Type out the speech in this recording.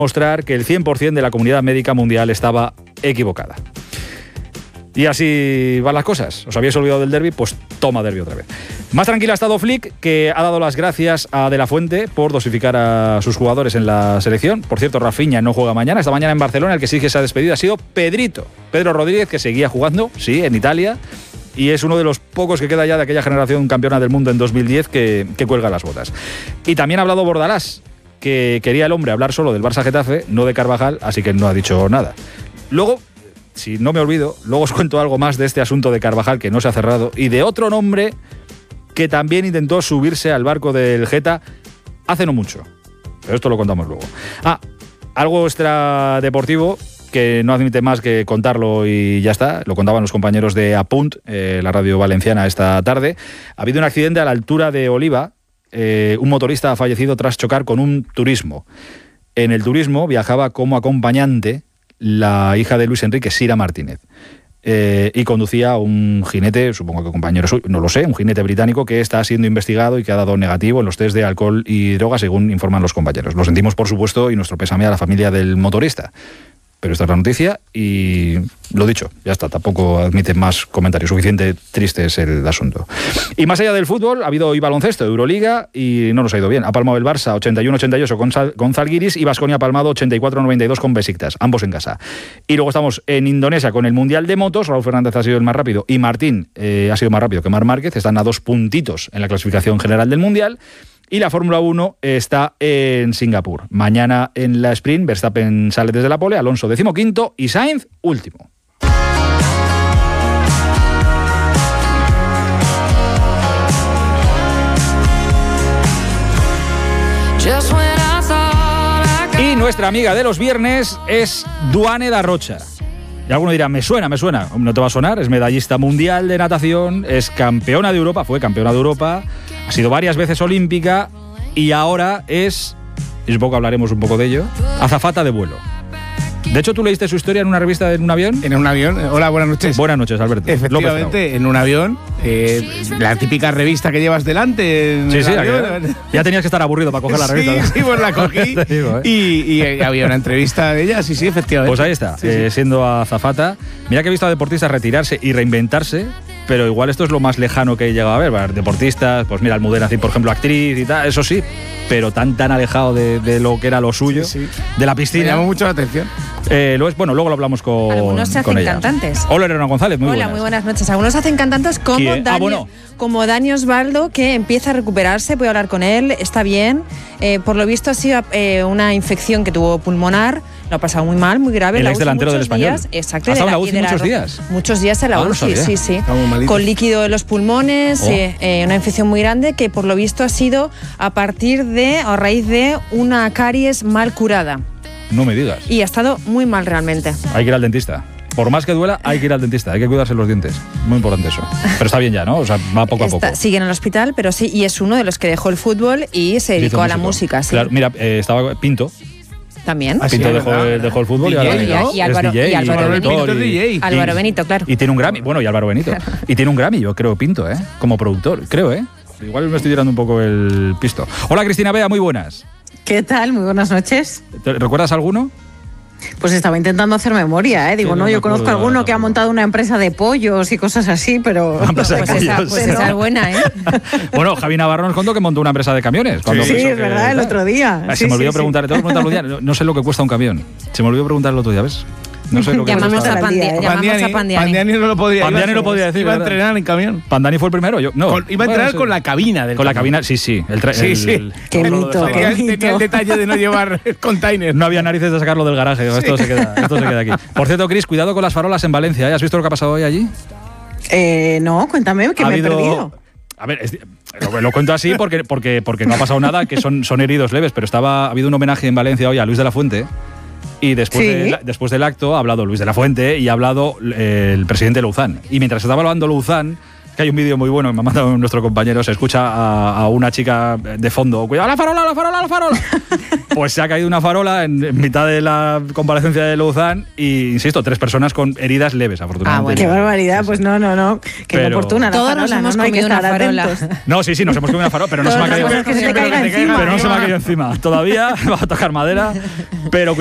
mostrar que el 100% de la comunidad médica mundial estaba equivocada. Y así van las cosas. ¿Os habíais olvidado del derbi? Pues toma derbi otra vez. Más tranquila ha estado Flick, que ha dado las gracias a De La Fuente por dosificar a sus jugadores en la selección. Por cierto, Rafinha no juega mañana. Esta mañana en Barcelona el que sí que se ha despedido ha sido Pedro Rodríguez, que seguía jugando, sí, en Italia. Y es uno de los pocos que queda ya de aquella generación campeona del mundo en 2010 que cuelga las botas. Y también ha hablado Bordalás, que quería el hombre hablar solo del Barça Getafe, no de Carvajal, así que no ha dicho nada. Luego, si no me olvido, luego os cuento algo más de este asunto de Carvajal que no se ha cerrado y de otro nombre que también intentó subirse al barco del Geta hace no mucho. Pero esto lo contamos luego. Algo extradeportivo que no admite más que contarlo y ya está. Lo contaban los compañeros de Apunt, la radio valenciana, esta tarde. Ha habido un accidente a la altura de Oliva. Un motorista ha fallecido tras chocar con un turismo. En el turismo viajaba como acompañante la hija de Luis Enrique, Sira Martínez, y conducía a un jinete, supongo que compañero suyo, no lo sé, un jinete británico que está siendo investigado y que ha dado negativo en los test de alcohol y droga, según informan los compañeros. Lo sentimos, por supuesto, y nuestro pésame a la familia del motorista. Pero esta es la noticia y lo dicho, ya está, tampoco admite más comentarios, suficiente triste es el asunto. Y más allá del fútbol, ha habido hoy baloncesto, Euroliga, y no nos ha ido bien. Ha palmado el Barça 81-88 con Zalgiris y Baskonia ha palmado 84-92 con Besiktas, ambos en casa. Y luego estamos en Indonesia con el Mundial de Motos. Raúl Fernández ha sido el más rápido y Martín ha sido más rápido que Marc Márquez, están a 2 puntitos en la clasificación general del Mundial. Y la Fórmula 1 está en Singapur. Mañana en la sprint, Verstappen sale desde la pole, Alonso 15º y Sainz último. Y nuestra amiga de los viernes es Duane da Rocha. Y alguno dirá, me suena. No te va a sonar, es medallista mundial de natación, es campeona de Europa, fue campeona de Europa, ha sido varias veces olímpica y ahora es, y supongo que hablaremos un poco de ello, azafata de vuelo. De hecho, ¿tú leíste su historia en una revista en un avión? En un avión. Hola, buenas noches. Buenas noches, Alberto. Efectivamente, en un avión. La típica revista que llevas delante. Sí, ya tenías que estar aburrido para coger la revista. Sí, pues la cogí. Digo, y había una entrevista de ella, sí, efectivamente. Pues ahí está, siendo azafata. Mira que he visto a deportistas retirarse y reinventarse, pero igual esto es lo más lejano que he llegado a ver. Bueno, deportistas, pues mira, Almudena, por ejemplo, actriz y tal, eso sí, pero tan alejado de lo que era lo suyo, de la piscina. Me llamó mucho la atención. Bueno, luego lo hablamos con algunos se hacen ella. Cantantes. Hola, Elena González, muy buenas. Hola, muy buenas noches. Algunos se hacen cantantes como Dani Osvaldo, que empieza a recuperarse. Voy a hablar con él, está bien. Por lo visto ha sido una infección que tuvo pulmonar. Lo ha pasado muy mal, muy grave. El ex delantero del Español. Exacto. ¿Ha estado en la UCI muchos días? Muchos días en la UCI, sí. Con líquido en los pulmones, una infección muy grande que por lo visto ha sido a raíz de una caries mal curada. No me digas. Y ha estado muy mal realmente. Hay que ir al dentista. Por más que duela, hay que ir al dentista. Hay que cuidarse los dientes. Muy importante eso. Pero está bien ya, ¿no? O sea, va poco a poco. Sigue en el hospital, pero sí. Y es uno de los que dejó el fútbol y se dedicó a la música. Sí. Claro, mira, estaba Pinto. También. Pinto dejó el fútbol y Álvaro Benito, claro. Y tiene un Grammy. Bueno, y Álvaro Benito. Y tiene un Grammy, yo creo, Pinto, como productor. Creo, Igual me estoy tirando un poco el pisto. Hola, Cristina Bea, muy buenas. ¿Qué tal? Muy buenas noches. ¿Recuerdas alguno? Pues estaba intentando hacer memoria, Digo, yo conozco a alguno que ha montado una empresa de pollos y cosas así, pero... Esa es buena, Bueno, Javi Navarro nos contó que montó una empresa de camiones. Sí, es verdad, el otro día. Se me olvidó preguntar, tengo que preguntarlo el otro día, no sé lo que cuesta un camión. Se me olvidó preguntar el otro día, ¿ves? No sé lo que llamamos a Pandiani. Pandiani no lo podría decir. Pandiani no podía decir. Iba a entrenar en camión. Pandani fue el primero. Iba a entrenar con la cabina del Con la cabina, sí. Qué mito. Tenía el detalle de no llevar container. No había narices de sacarlo del garaje. Esto se queda aquí. Por cierto, Cris, cuidado con las farolas en Valencia. ¿Has visto lo que ha pasado hoy allí? No, cuéntame, que me he perdido. A ver, lo cuento así porque no ha pasado nada, que son heridos leves, pero ha habido un homenaje en Valencia hoy a Luis de la Fuente. Y después del acto ha hablado Luis de la Fuente y ha hablado el presidente Louzán. Y mientras estaba hablando Louzán, Que hay un vídeo muy bueno que me ha mandado nuestro compañero. Se escucha a una chica de fondo. ¡Cuidado, la farola, la farola, la farola! Pues se ha caído una farola en mitad de la comparecencia de Louzán y, insisto, 3 personas con heridas leves, afortunadamente. Bueno. Qué barbaridad, pues no. Qué oportuna la todos farola. nos hemos no hay que comido estar una farola. atentos. No, sí, nos hemos comido una farola, pero no se me ha caído. Que se te caiga encima. Pero no se me ha caído encima. Todavía va a tocar madera, pero